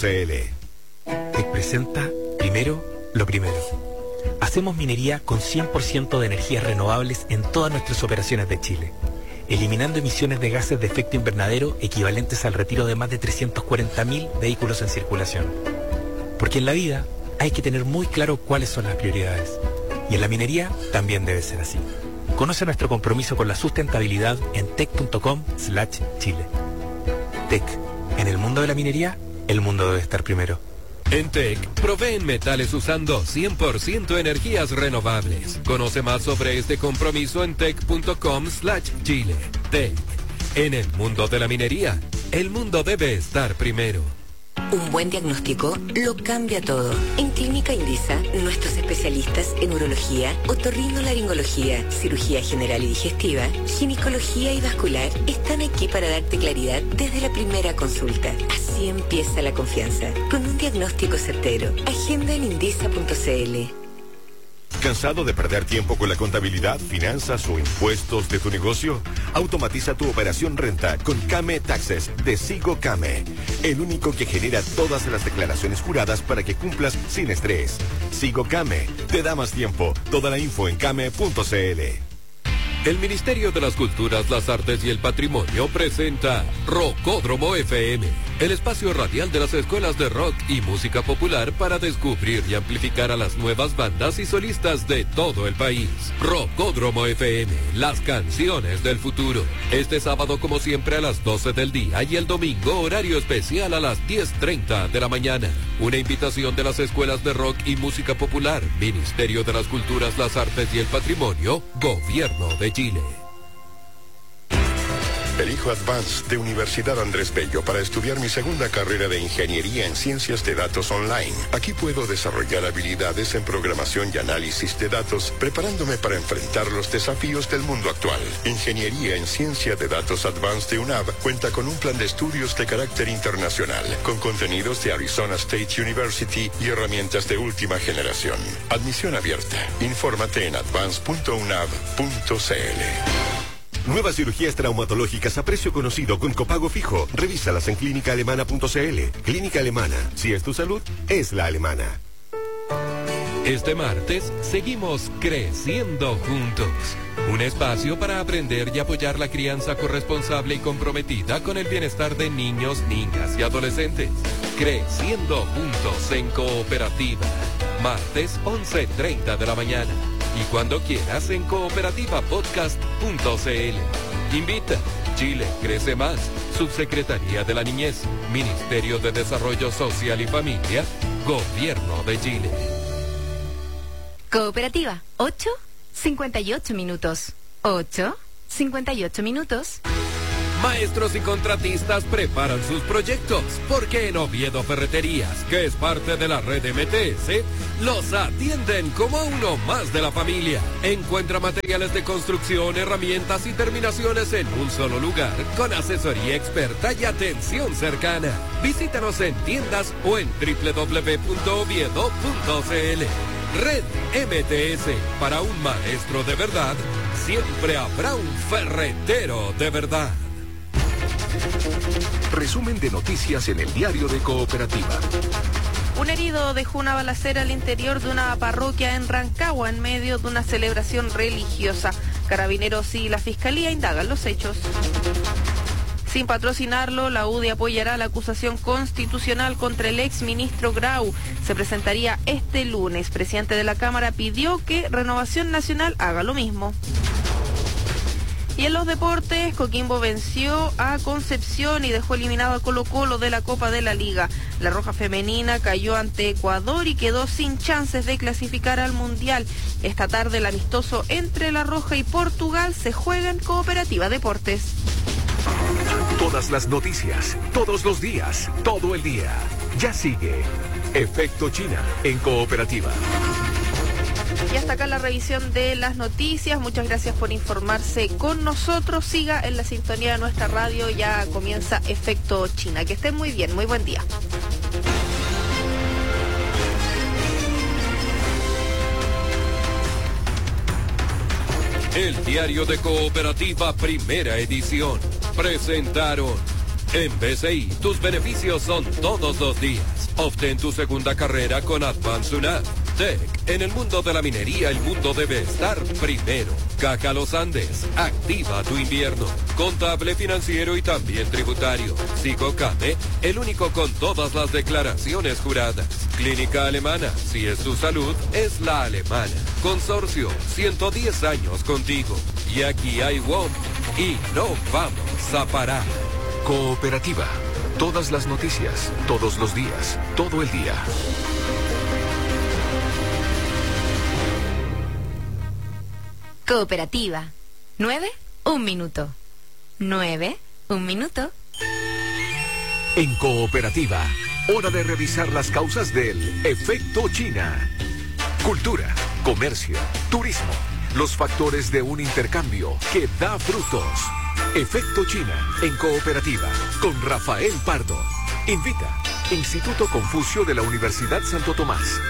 Te presenta primero lo primero. Hacemos minería con 100% de energías renovables en todas nuestras operaciones de Chile, eliminando emisiones de gases de efecto invernadero equivalentes al retiro de más de 340.000 vehículos en circulación. Porque en la vida hay que tener muy claro cuáles son las prioridades. Y en la minería también debe ser así. Conoce nuestro compromiso con la sustentabilidad en tec.com/Chile. Tec, en el mundo de la minería, el mundo debe estar primero. En TEC, proveen metales usando 100% energías renovables. Conoce más sobre este compromiso en tec.com/Chile. TEC, en el mundo de la minería, el mundo debe estar primero. Un buen diagnóstico lo cambia todo. En Clínica Indisa, nuestros especialistas en urología, otorrinolaringología, cirugía general y digestiva, ginecología y vascular están aquí para darte claridad desde la primera consulta. Así empieza la confianza, con un diagnóstico certero. Agenda en indisa.cl. ¿Cansado de perder tiempo con la contabilidad, finanzas o impuestos de tu negocio? Automatiza tu operación renta con Came Taxes de Sigo Came, el único que genera todas las declaraciones juradas para que cumplas sin estrés. Sigo Came te da más tiempo. Toda la info en came.cl. El Ministerio de las Culturas, las Artes y el Patrimonio presenta Rocódromo FM, el espacio radial de las escuelas de rock y música popular para descubrir y amplificar a las nuevas bandas y solistas de todo el país. Rocódromo FM, las canciones del futuro. Este sábado, como siempre, a las 12 del día y el domingo, horario especial a las 10:30 de la mañana. Una invitación de las escuelas de rock y música popular, Ministerio de las Culturas, las Artes y el Patrimonio, Gobierno de Chile. Elijo Advance de Universidad Andrés Bello para estudiar mi segunda carrera de Ingeniería en Ciencias de Datos Online. Aquí puedo desarrollar habilidades en programación y análisis de datos, preparándome para enfrentar los desafíos del mundo actual. Ingeniería en Ciencia de Datos Advance de UNAV cuenta con un plan de estudios de carácter internacional, con contenidos de Arizona State University y herramientas de última generación. Admisión abierta. Infórmate en advance.unav.cl. Nuevas cirugías traumatológicas a precio conocido con copago fijo. Revísalas en clínicaalemana.cl. Clínica Alemana. Si es tu salud, es la alemana. Este martes seguimos creciendo juntos. Un espacio para aprender y apoyar la crianza corresponsable y comprometida con el bienestar de niños, niñas y adolescentes. Creciendo juntos en cooperativa. Martes 11:30 de la mañana. y cuando quieras en cooperativapodcast.cl. Invita. Chile crece más. Subsecretaría de la Niñez, Ministerio de Desarrollo Social y Familia, Gobierno de Chile. Cooperativa, 8:58 minutos. 8:58 minutos. Maestros y contratistas preparan sus proyectos, porque en Oviedo Ferreterías, que es parte de la red MTS, los atienden como uno más de la familia. Encuentra materiales de construcción, herramientas y terminaciones en un solo lugar, con asesoría experta y atención cercana. Visítanos en tiendas o en www.oviedo.cl. Red MTS, para un maestro de verdad, siempre habrá un ferretero de verdad. Resumen de noticias en el diario de Cooperativa. Un herido dejó una balacera al interior de una parroquia en Rancagua en medio de una celebración religiosa. Carabineros y la Fiscalía indagan los hechos. Sin patrocinarlo, la UDI apoyará la acusación constitucional contra el exministro Grau. Se presentaría este lunes. Presidente de la Cámara pidió que Renovación Nacional haga lo mismo. Y en los deportes, Coquimbo venció a Concepción y dejó eliminado a Colo-Colo de la Copa de la Liga. La Roja Femenina cayó ante Ecuador y quedó sin chances de clasificar al Mundial. Esta tarde el amistoso entre La Roja y Portugal se juega en Cooperativa Deportes. Todas las noticias, todos los días, todo el día. Ya sigue Efecto China en Cooperativa. Y hasta acá la revisión de las noticias. Muchas gracias por informarse con nosotros. Siga en la sintonía de nuestra radio. Ya comienza Efecto China. Que estén muy bien. Muy buen día. El diario de Cooperativa, primera edición. Presentaron. En BCI, tus beneficios son todos los días. Obtén tu segunda carrera con Advance UNAV. Tech, en el mundo de la minería, el mundo debe estar primero. Caja Los Andes, activa tu invierno. Contable, financiero y también tributario. Psicocame, el único con todas las declaraciones juradas. Clínica Alemana, si es tu salud, es la alemana. Consorcio, 110 años contigo. Y aquí hay WOM. Y no vamos a parar. Cooperativa. Todas las noticias, todos los días, todo el día. Cooperativa. 9:01 minuto. 9:01 minuto. En Cooperativa, hora de revisar las causas del efecto China. Cultura, comercio, turismo, los factores de un intercambio que da frutos. Efecto China en Cooperativa con Rafael Pardo. Invita Instituto Confucio de la Universidad Santo Tomás.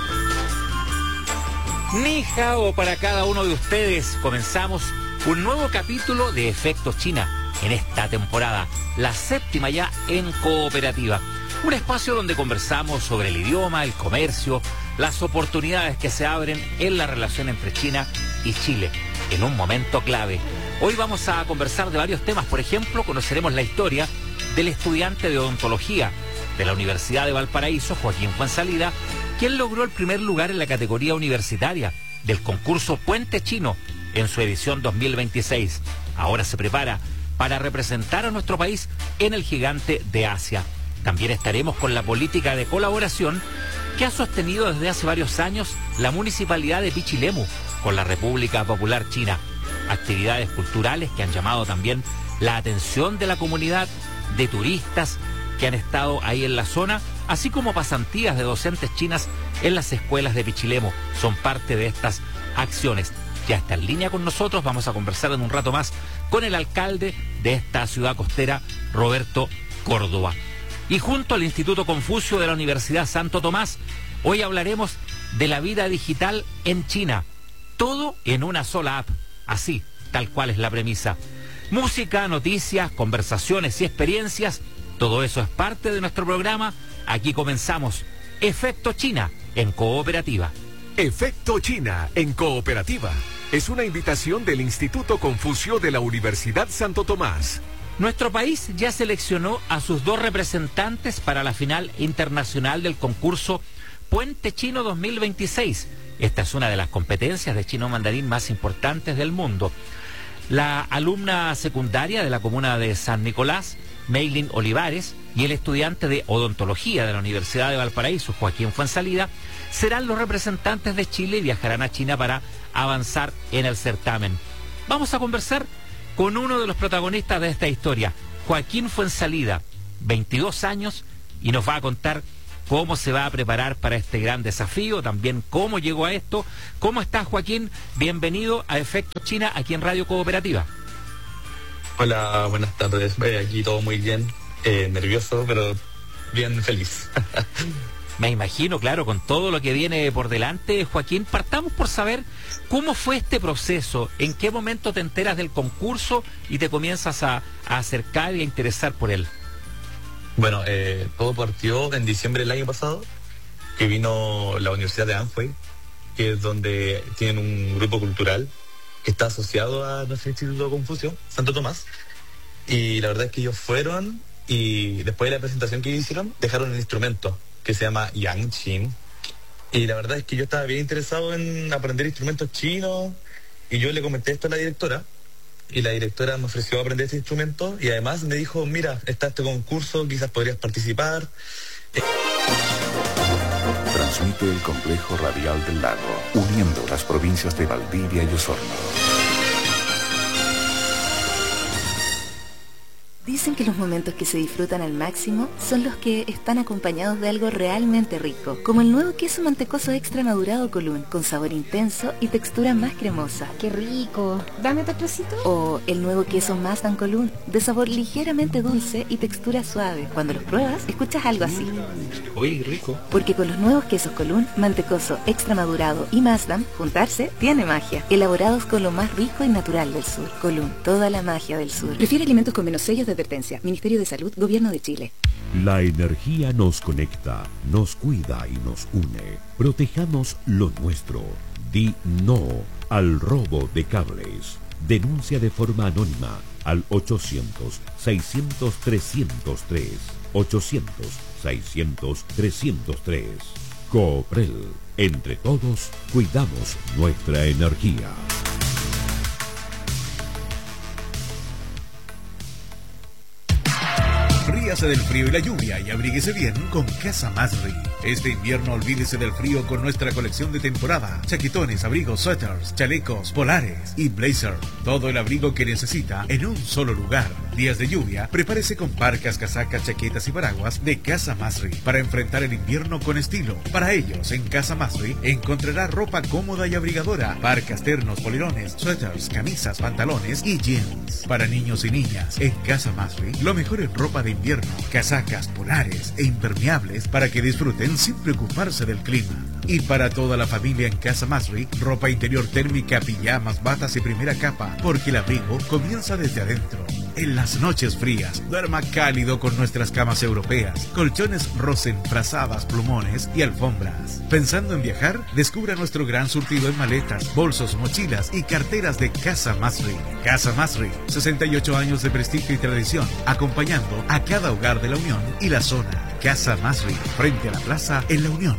Ni hao para cada uno de ustedes. Comenzamos un nuevo capítulo de Efecto China en esta temporada, la 7ª ya en Cooperativa. Un espacio donde conversamos sobre el idioma, el comercio, las oportunidades que se abren en la relación entre China y Chile en un momento clave. Hoy vamos a conversar de varios temas. Por ejemplo, conoceremos la historia del estudiante de odontología de la Universidad de Valparaíso, Joaquín Fuenzalida, quien logró el primer lugar en la categoría universitaria del concurso Puente Chino en su edición 2026. Ahora se prepara para representar a nuestro país en el Gigante de Asia. También estaremos con la política de colaboración que ha sostenido desde hace varios años la Municipalidad de Pichilemu con la República Popular China. Actividades culturales que han llamado también la atención de la comunidad, de turistas que han estado ahí en la zona, así como pasantías de docentes chinas en las escuelas de Pichilemu. Son parte de estas acciones. Ya está en línea con nosotros, vamos a conversar en un rato más con el alcalde de esta ciudad costera, Roberto Córdoba. Y junto al Instituto Confucio de la Universidad Santo Tomás, hoy hablaremos de la vida digital en China. Todo en una sola app, así, tal cual es la premisa. Música, noticias, conversaciones y experiencias, todo eso es parte de nuestro programa. Aquí comenzamos Efecto China en Cooperativa. Efecto China en Cooperativa es una invitación del Instituto Confucio de la Universidad Santo Tomás. Nuestro país ya seleccionó a sus 2 representantes para la final internacional del concurso Puente Chino 2026, Esta es una de las competencias de chino mandarín más importantes del mundo. La alumna secundaria de la comuna de San Nicolás, Meilin Olivares, y el estudiante de odontología de la Universidad de Valparaíso, Joaquín Fuenzalida, serán los representantes de Chile y viajarán a China para avanzar en el certamen. Vamos a conversar con uno de los protagonistas de esta historia, Joaquín Fuenzalida, 22 años, y nos va a contar cómo se va a preparar para este gran desafío, también cómo llegó a esto. ¿Cómo estás, Joaquín? Bienvenido a Efectos China, aquí en Radio Cooperativa. Hola, buenas tardes. Aquí todo muy bien, nervioso, pero bien feliz. Me imagino, claro, con todo lo que viene por delante, Joaquín. Partamos por saber cómo fue este proceso, en qué momento te enteras del concurso y te comienzas a acercar y a interesar por él. Bueno, todo partió en diciembre del año pasado, que vino la Universidad de Anhui, que es donde tienen un grupo cultural que está asociado a nuestro Instituto Confucio, Santo Tomás. Y la verdad es que ellos fueron y después de la presentación que hicieron, dejaron un instrumento que se llama Yangqin. Y la verdad es que yo estaba bien interesado en aprender instrumentos chinos y yo le comenté esto a la directora. Y la directora me ofreció aprender este instrumento y además me dijo, mira, está este concurso, quizás podrías participar. Transmite el Complejo Radial del Lago, uniendo las provincias de Valdivia y Osorno. Dicen que los momentos que se disfrutan al máximo son los que están acompañados de algo realmente rico, como el nuevo queso mantecoso extra madurado Colún, con sabor intenso y textura más cremosa. ¡Qué rico! ¿Dame otro trocito? O el nuevo queso Mazdan Colún, de sabor ligeramente dulce y textura suave. Cuando los pruebas, escuchas algo así. Uy, rico. Porque con los nuevos quesos Colún, mantecoso extra madurado y Mazdan, juntarse tiene magia. Elaborados con lo más rico y natural del sur. Colún, toda la magia del sur. Prefiere alimentos con menos sellos de advertencia. Ministerio de Salud, Gobierno de Chile. La energía nos conecta, nos cuida y nos une. Protejamos lo nuestro. Di no al robo de cables. Denuncia de forma anónima al 800-600-303. 800-600-303. Cooprel. Entre todos, cuidamos nuestra energía. Ríase del frío y la lluvia y abríguese bien con Casa Masri. Este invierno olvídese del frío con nuestra colección de temporada. Chaquetones, abrigos, suéteres, chalecos, polares y blazer. Todo el abrigo que necesita en un solo lugar. Días de lluvia, prepárese con parcas, casacas, chaquetas y paraguas de Casa Masri para enfrentar el invierno con estilo. Para ellos, en Casa Masri encontrará ropa cómoda y abrigadora. Parcas, ternos, polerones, suéteres, camisas, pantalones y jeans. Para niños y niñas, en Casa Masri, lo mejor en ropa de invierno, casacas, polares e impermeables para que disfruten sin preocuparse del clima. Y para toda la familia en Casa Masri, ropa interior térmica, pijamas, batas y primera capa, porque el abrigo comienza desde adentro. En las noches frías, duerma cálido con nuestras camas europeas, colchones Rosen, frazadas, plumones y alfombras. Pensando en viajar, descubra nuestro gran surtido en maletas, bolsos, mochilas y carteras de Casa Masri. Casa Masri, 68 años de prestigio y tradición, acompañando a cada hogar de la Unión y la zona. Casa Masri, frente a la plaza en la Unión.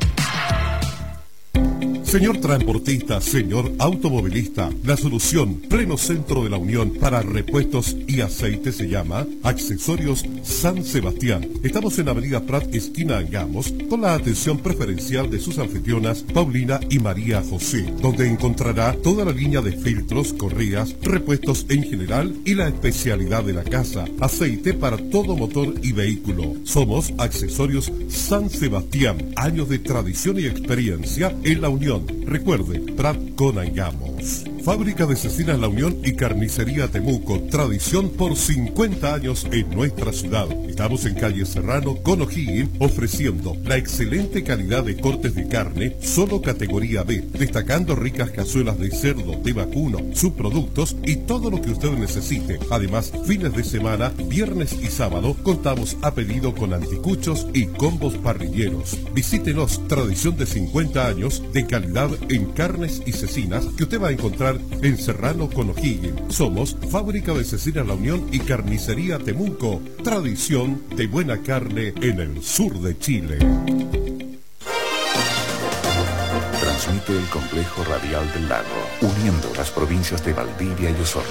Señor transportista, señor automovilista, la solución pleno centro de la Unión para repuestos y aceite se llama Accesorios San Sebastián. Estamos en Avenida Prat, esquina Angamos, con la atención preferencial de sus anfitrionas Paulina y María José, donde encontrará toda la línea de filtros, correas, repuestos en general y la especialidad de la casa, aceite para todo motor y vehículo. Somos Accesorios San Sebastián, años de tradición y experiencia en la Unión. Recuerde, Prat con Angamos. Fábrica de Cecinas La Unión y Carnicería Temuco, tradición por 50 años en nuestra ciudad. Estamos en calle Serrano con O'Higgins, ofreciendo la excelente calidad de cortes de carne, solo categoría B, destacando ricas cazuelas de cerdo, de vacuno, subproductos y todo lo que usted necesite. Además, fines de semana, viernes y sábado, contamos a pedido con anticuchos y combos parrilleros. Visítenos, tradición de 50 años de calidad en carnes y cecinas que usted va a encontrar en Serrano con O'Higgins. Somos Fábrica de Cecinas La Unión y Carnicería Temuco, tradición de buena carne en el sur de Chile. Transmite transmite el complejo radial del lago, uniendo las provincias de Valdivia y Osorno.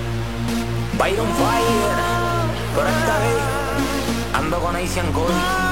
Byron Fire, por esta vez ando con Asian Gold.